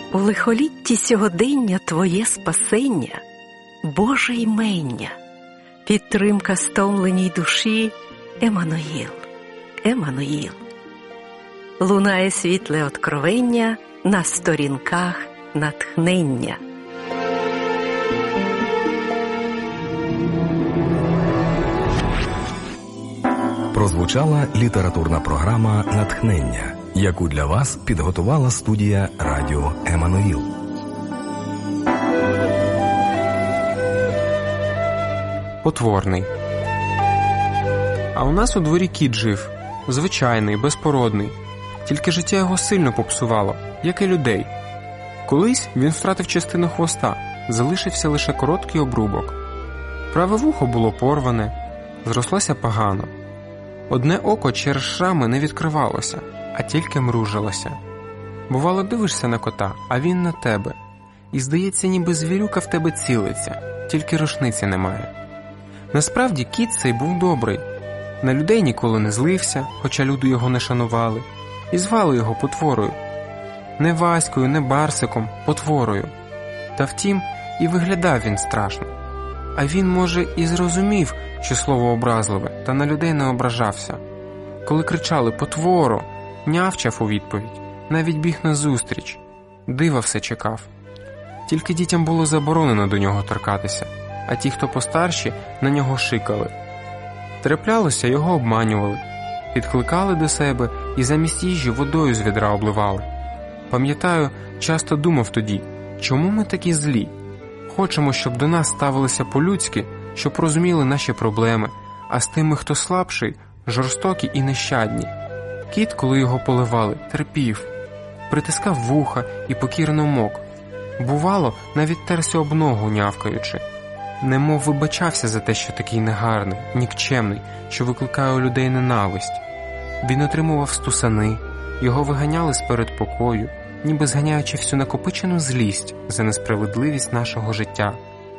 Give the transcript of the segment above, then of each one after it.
У лихолітті сьогодення твоє спасення, Боже ймення, підтримка стомленій душі, Еммануїл, Еммануїл. Лунає світле откровення на сторінках натхнення. Прозвучала літературна програма «Натхнення», яку для вас підготувала студія радіо «Еммануїл». Потворний. А у нас у дворі кіт жив. Звичайний, безпородний. Тільки життя його сильно попсувало, як і людей. Колись він втратив частину хвоста, залишився лише короткий обрубок. Праве вухо було порване, зрослося погано. Одне око через шрами не відкривалося, а тільки мружилося. Бувало, дивишся на кота, а він на тебе. І здається, ніби звірюка в тебе цілиться, тільки рушниці немає. Насправді кіт цей був добрий. На людей ніколи не злився, хоча люди його не шанували. І звали його Потворою. Не Ваською, не Барсиком, Потворою. Та втім, і виглядав він страшно. А він, може, і зрозумів, що слово образливе, та на людей не ображався. Коли кричали «Потворо!», нявчав у відповідь, навіть біг назустріч. Дива все чекав. Тільки дітям було заборонено до нього торкатися, а ті, хто постарші, на нього шикали. Траплялося, його обманювали, підкликали до себе і замість їжі водою з відра обливали. Пам'ятаю, часто думав тоді, чому ми такі злі? Хочемо, щоб до нас ставилися по-людськи, щоб розуміли наші проблеми, а з тими, хто слабший, жорстокі і нещадні. Кіт, коли його поливали, терпів, притискав вуха і покірно мок. Бувало, навіть терся об ногу, нявкаючи. Немов вибачався за те, що такий негарний, нікчемний, що викликає у людей ненависть. Він отримував стусани, його виганяли з передпокою, ніби зганяючи всю накопичену злість за несправедливість нашого життя.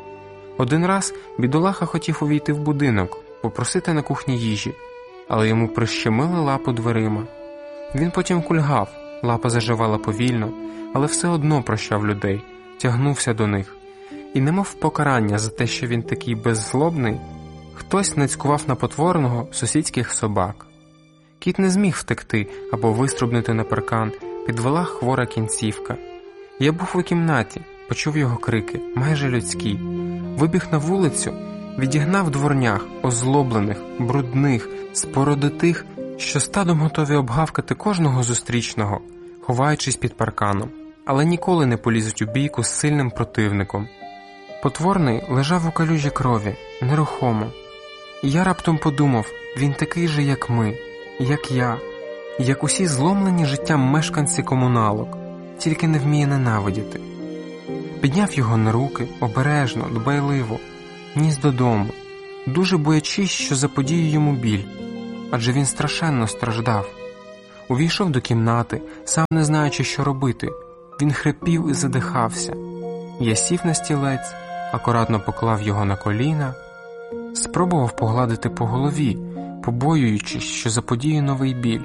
Один раз бідолаха хотів увійти в будинок, попросити на кухні їжі, але йому прищемили лапу дверима. Він потім кульгав, лапа заживала повільно, але все одно прощав людей, тягнувся до них. І немов покарання за те, що він такий беззлобний, хтось нацькував на Потворного сусідських собак. Кіт не зміг втекти або вистрибнути на паркан, підвела хвора кінцівка. Я був у кімнаті, почув його крики, майже людські. Вибіг на вулицю, відігнав дворнях, озлоблених, брудних, спородитих, що стадом готові обгавкати кожного зустрічного, ховаючись під парканом, але ніколи не полізуть у бійку з сильним противником. Потворний лежав у калюжі крові, нерухомо. І я раптом подумав, він такий же, як ми, як я, як усі зломлені життям мешканці комуналок, тільки не вміє ненавидіти. Підняв його на руки, обережно, дбайливо, ніс додому, дуже боячись, що заподію йому біль, адже він страшенно страждав. Увійшов до кімнати, сам не знаючи, що робити. Він хрипів і задихався. Я сів на стілець, акуратно поклав його на коліна, спробував погладити по голові, побоюючись, що заподію новий біль.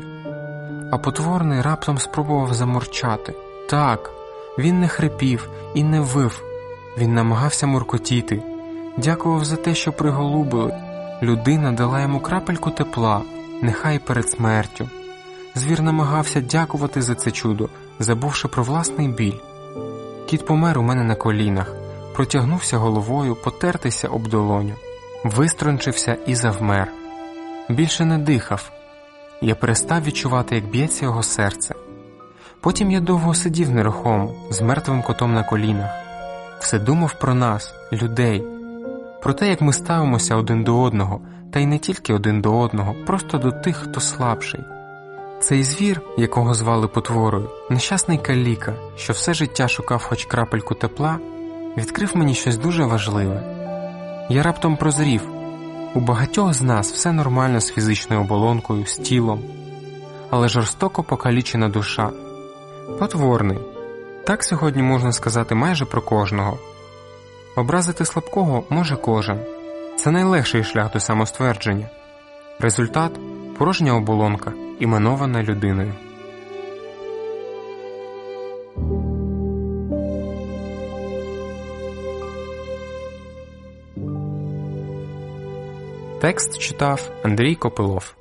А Потворний раптом спробував замурчати. Так, він не хрипів і не вив, він намагався муркотіти. Дякував за те, що приголубили. Людина дала йому крапельку тепла, нехай перед смертю. Звір намагався дякувати за це чудо, забувши про власний біль. Кіт помер у мене на колінах, протягнувся головою потертися об долоню, вистрончився і завмер. Більше не дихав. Я перестав відчувати, як б'ється його серце. Потім я довго сидів нерухомо, з мертвим котом на колінах. Все думав про нас, людей, про те, як ми ставимося один до одного, та й не тільки один до одного, просто до тих, хто слабший. Цей звір, якого звали Потворою, нещасний каліка, що все життя шукав хоч крапельку тепла, відкрив мені щось дуже важливе. Я раптом прозрів. У багатьох з нас все нормально з фізичною оболонкою, з тілом, але жорстоко покалічена душа. Потворний. Так сьогодні можна сказати майже про кожного. Образити слабкого може кожен. Це найлегший шлях до самоствердження. Результат – порожня оболонка, іменована людиною. Текст читав Андрій Копилов.